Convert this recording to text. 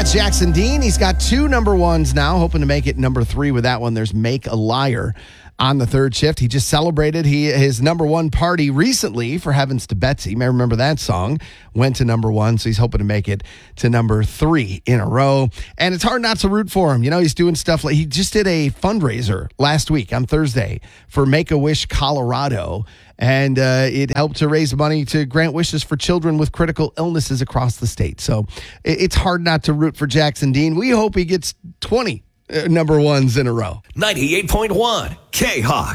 That's Jackson Dean. He's got 2 number ones now, hoping to make it number 3 with that one. There's Make a Liar on the third shift. He just celebrated his number 1 party recently for Heavens to Betsy. You may remember that song. Went to number 1, so he's hoping to make it to number 3 in a row. And it's hard not to root for him. You know, he's doing stuff like he just did a fundraiser last week on Thursday for Make-A-Wish Colorado. And it helped to raise money to grant wishes for children with critical illnesses across the state. So it's hard not to root for Jackson Dean. We hope he gets 20 number ones in a row. 98.1 K-Hawk.